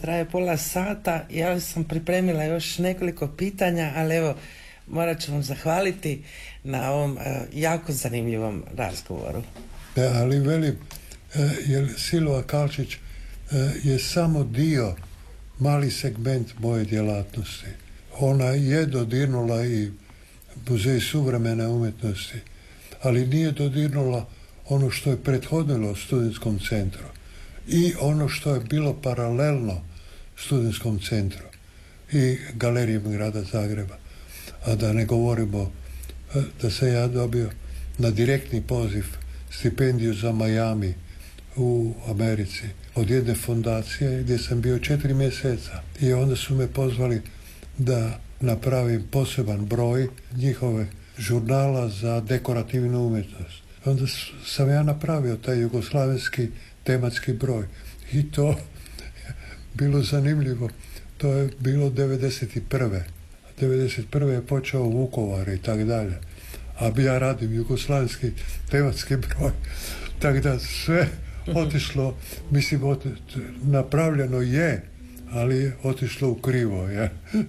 traje pola sata. Ja sam pripremila još nekoliko pitanja, ali evo, morat ću vam zahvaliti na ovom jako zanimljivom razgovoru. Ali velim, jer Silva Kalčić je samo dio, mali segment moje djelatnosti. Ona je dodirnula i Muzej suvremene umjetnosti, ali nije dodirnula ono što je prethodilo studentskom centru i ono što je bilo paralelno studentskom centru i galerijom grada Zagreba. A da ne govorimo da sam ja dobio na direktni poziv stipendiju za Miami u Americi od jedne fondacije gdje sam bio 4 mjeseca i onda su me pozvali da napravim poseban broj njihove žurnala za dekorativnu umjetnost. Onda sam ja napravio taj jugoslavenski tematski broj i to bilo zanimljivo. To je bilo 1991. 1991. je počeo Vukovar i tak dalje. A ja radim jugoslavenski tematski broj. Tako da sve otišlo, mislim, napravljeno je, ali je otišlo u krivo. Je.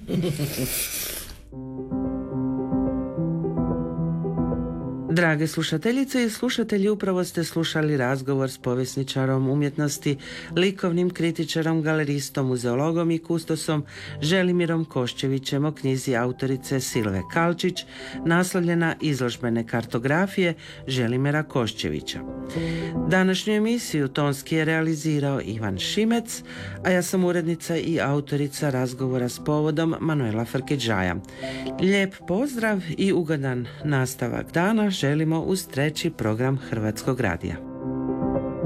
Drage slušateljice i slušatelji, upravo ste slušali razgovor s povjesničarom umjetnosti, likovnim kritičarom, galeristom, muzeologom i kustosom Želimirom Koščevićem o knjizi autorice Silve Kalčić, naslovljena Izložbene kartografije Želimira Koščevića. Današnju emisiju tonski je realizirao Ivan Šimec, a ja sam urednica i autorica razgovora s povodom Manuela Frkedžaja. Lijep pozdrav i ugodan nastavak dana želimo uz treći program Hrvatskog radija.